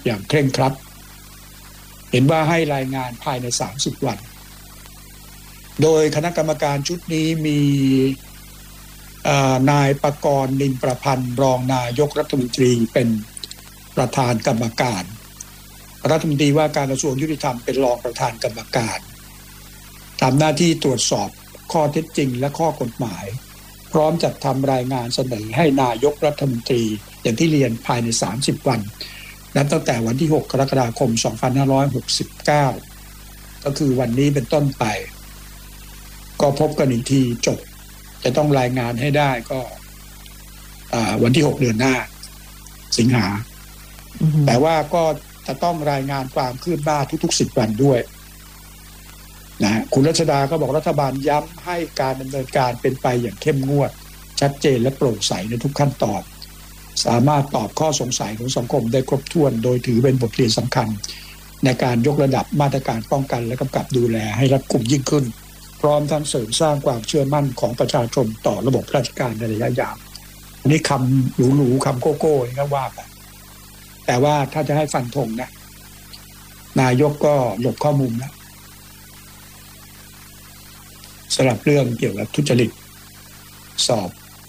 อย่างเคร่งครัดเห็นว่าให้รายงานภายใน30 วันโดยคณะกรรมการชุดนี้มีนายประกรณ์ นินประพันธ์รองนายกรัฐมนตรีเป็นประธานกรรมการรัฐมนตรีว่าการกระทรวงยุติธรรมเป็นรองประธานกรรมการทำหน้าที่ตรวจสอบข้อเท็จจริงและข้อกฎหมายพร้อมจัดทำรายงานเสนอให้นายกรัฐมนตรีอย่างที่เรียนภายใน30 วันนับตั้งแต่วันที่6 กรกฎาคม 2569 ก็คือวันนี้เป็นต้นไปก็พบกันอีกทีจบจะต้องรายงานให้ได้ก็วันที่6 เดือนหน้าสิงหาแต่ว่าก็จะต้องรายงานความคืบหน้าทุกๆ10 วันด้วยนะคุณรัชดาก็บอกรัฐบาลย้ำให้การดำเนินการเป็นไปอย่างเข้มงวดชัดเจนและโปร่งใสในทุกขั้นตอนสามารถตอบข้อสงสัยของสังคมได้ครบถ้วนโดยถือเป็นบทเรียนสำคัญในการยกระดับมาตรการป้องกันและกำกับดูแลให้รัดกุมยิ่งขึ้นพร้อมทั้งเสริมสร้างความเชื่อมั่นของประชาชนต่อระบบราชการในระยะยาวอันนี้คำหรูๆคำโก้โก้ก็ว่าไปแต่ว่าถ้าจะให้ฟันธงนะนายกก็หลบข้อมูลนะสำหรับเรื่องเกี่ยวกับทุจริตสอบ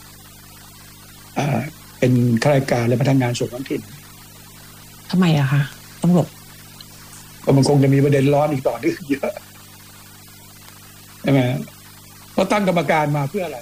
เป็นข้าราชการและพนักงานส่วนท้องถิ่นทำไมอะคะต้องหลบก็มันคงจะมีประเด็นร้อนอีกต่อเนื่องเยอะใช่ไหมเพราะตั้งกรรมการมาเพื่ออะไร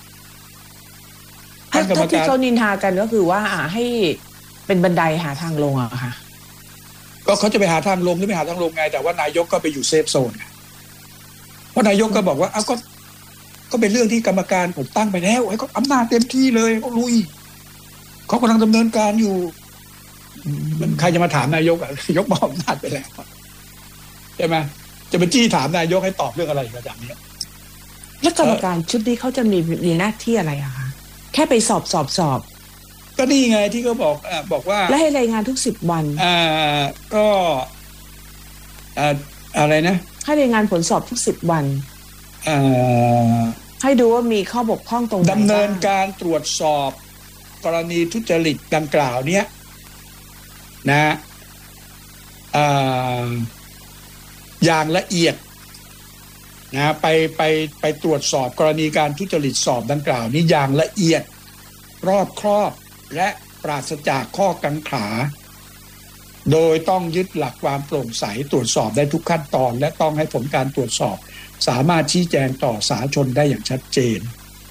ตั้งกรรมการที่เขานินทากันก็คือว่าให้เป็นบันไดหาทางลงอะค่ะก็เขาจะไปหาทางลงหรือไม่หาทางลงไงแต่ว่านายกก็ไปอยู่เซฟโซนเพราะนายกก็บอกว่าก็เป็นเรื่องที่กรรมการผมตั้งไปแล้วไอ้ก็อำนาจเต็มที่เลยเขาลุยเขากำลังดำเนินการอยู่มันใครจะมาถามนายกอ่ะนายกมอบอำนาจไปแล้วใช่ไหมจะไปจี้ถามนายกให้ตอบเรื่องอะไรแบบนี้แล้วกรรมการชุดนี้เขาจะมีหน้าที่อะไรอะคะแค่ไปสอบก็นี่ไงที่เขาบอกว่าและให้รายงานทุก10 วันก็อะไรนะให้รายงานผลสอบทุก10 วันให้ดูว่ามีข้อบกพร่องตรงไหนดำเนินการตรวจสอบกรณีทุจริตดังกล่าวเนี้ยนะอย่างละเอียดนะไปตรวจสอบกรณีการทุจริตสอบดังกล่าวนี้อย่างละเอียดรอบคอบและปราศจากข้อกังขาโดยต้องยึดหลักความโปร่งใสตรวจสอบได้ทุกขั้นตอนและต้องให้ผลการตรวจสอบสามารถชี้แจงต่อสาธารณชนได้อย่างชัดเจน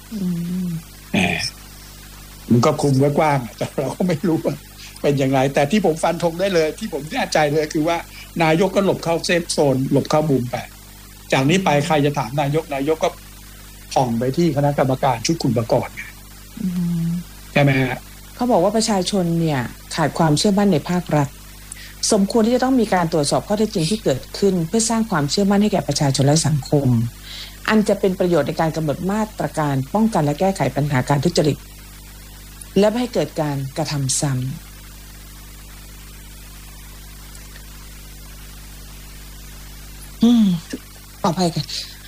มันก็คุมไว้กว้างแต่เราก็ไม่รู้ว่าเป็นอย่างไรแต่ที่ผมฟันธงได้เลยที่ผมแน่ใจเลยคือว่านายกก็หลบเข้าเซฟโซนหลบเข้ามุมไปจากนี้ไปใครจะถามนายกก็ผ่องไปที่คณะกรรมการชุดคุณประกอบใช่ไหมฮะเขาบอกว่าประชาชนเนี่ยขาดความเชื่อมั่นในภาครัฐสมควรที่จะต้องมีการตรวจสอบข้อเท็จจริงที่เกิดขึ้นเพื่อสร้างความเชื่อมั่นให้แก่ประชาชนและสังคมอันจะเป็นประโยชน์ในการกำหนดมาตรการป้องกันและแก้ไขปัญหาการทุจริตและไม่ให้เกิดการกระทำซ้ำต่อไปกัน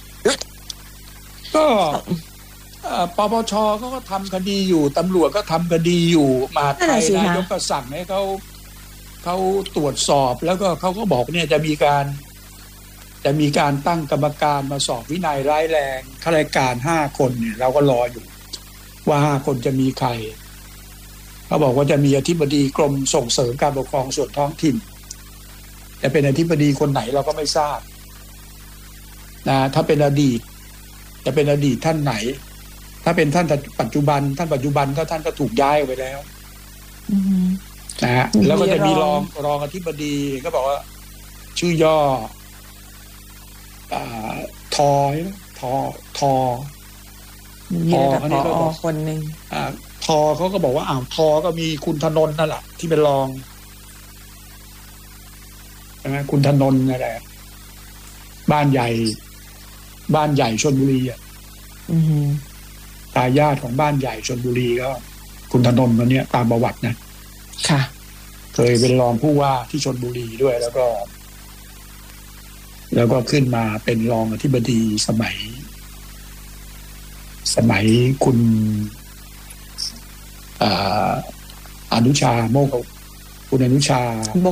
ก็ปปช.เขาก็ทำคดีอยู่ตำรวจก็ทำคดีอยู่มาไทยนายกก็สั่งให้เขาตรวจสอบแล้วก็เขาก็บอกเนี่ยจะมีการตั้งกรรมการมาสอบวินัยร้ายแรงข้าราชการ5 คนเนี่ยเราก็รออยู่ว่า5 คนจะมีใครเขาบอกว่าจะมีอธิบดีกรมส่งเสริมการปกครองส่วนท้องถิ่นแต่เป็นอธิบดีคนไหนเราก็ไม่ทราบนะถ้าเป็นอดีตจะเป็นอดีตท่านไหนถ้าเป็นท่านปัจจุบันก็ท่านก็ถูกย้ายไปแล้วนะฮะแล้วก็จะมีรองอธิบดีก็บอกว่าชื่อย่อทอคนนี้ก็บอกคนหนึ่งทอเขาก็บอกว่าทอก็มีคุณธนนท์นั่นแหละที่เป็นรองใช่ไหมคุณธนนท์อะไรบ้านใหญ่ชลบุรีอ่ะตายาทของบ้านใหญ่ชลบุรีก็คุณธนนท์คนนี้ตามประวัตินะค่ะเคยเป็นรองผู้ว่าที่ชลบุรีด้วยแล้วก็ขึ้นมาเป็นรองอธิบดีสมัยคุณอนุชาโมกคุณอนุชา